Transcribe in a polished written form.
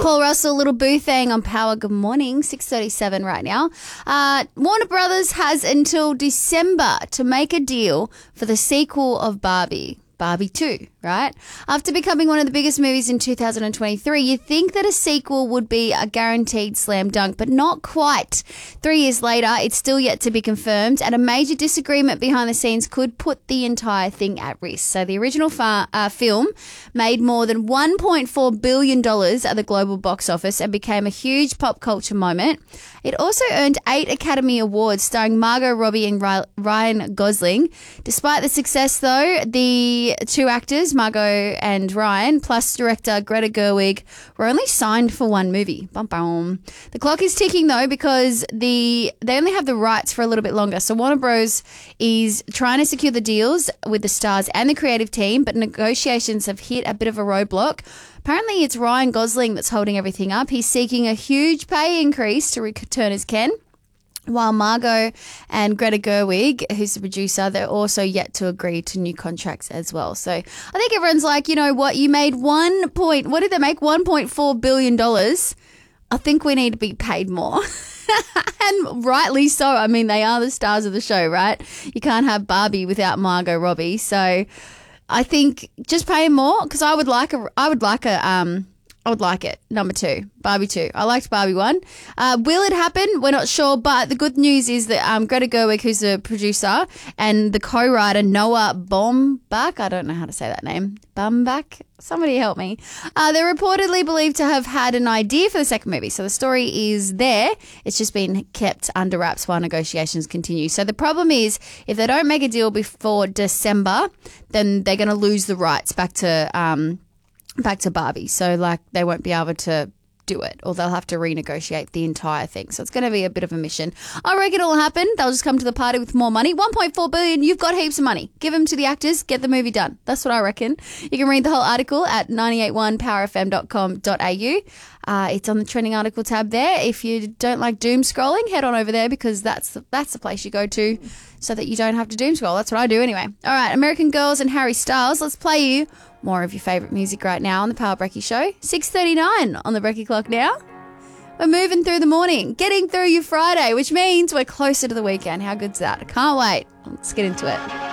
Paul Russell, Little Boo Thang on Power. Good morning, 6:37 right now. Warner Brothers has until December to make a deal for the sequel of Barbie 2, right? After becoming one of the biggest movies in 2023, you'd think that a sequel would be a guaranteed slam dunk, but not quite. 3 years later, it's still yet to be confirmed, and a major disagreement behind the scenes could put the entire thing at risk. So the original film made more than $1.4 billion at the global box office and became a huge pop culture moment. It also earned 8 Academy Awards, starring Margot Robbie and Ryan Gosling. Despite the success, though, the two actors, Margot and Ryan, plus director Greta Gerwig, were only signed for one movie. Bum, bum. The clock is ticking, though, because they only have the rights for a little bit longer. So Warner Bros. Is trying to secure the deals with the stars and the creative team, but negotiations have hit a bit of a roadblock. Apparently, it's Ryan Gosling that's holding everything up. He's seeking a huge pay increase to return as Ken, while Margot and Greta Gerwig, who's the producer, they're also yet to agree to new contracts as well. So I think everyone's like, you know what? You made what did they make? $1.4 billion. I think we need to be paid more. And rightly so. I mean, they are the stars of the show, right? You can't have Barbie without Margot Robbie. So I think just pay him more, because I would like it. Number 2, Barbie 2. I liked Barbie 1. Will it happen? We're not sure, but the good news is that Greta Gerwig, who's the producer, and the co-writer Noah Baumbach, I don't know how to say that name, Baumbach, somebody help me. They're reportedly believed to have had an idea for the second movie, so the story is there. It's just been kept under wraps while negotiations continue. So the problem is, if they don't make a deal before December, then they're going to lose the rights back to Barbie. So like they won't be able to do it, or they'll have to renegotiate the entire thing. So it's going to be a bit of a mission. I reckon it'll happen. They'll just come to the party with more money. $1.4 billion. You've got heaps of money. Give them to the actors. Get the movie done. That's what I reckon. You can read the whole article at 981powerfm.com.au. It's on the trending article tab there. If you don't like doom scrolling, head on over there, because that's the place you go to so that you don't have to doom scroll. That's what I do anyway. All right, American Girls and Harry Styles. Let's play you more of your favourite music right now on the Power Brekkie Show. 6:39 on the Brekkie clock now. We're moving through the morning, getting through your Friday, which means we're closer to the weekend. How good's that? I can't wait. Let's get into it.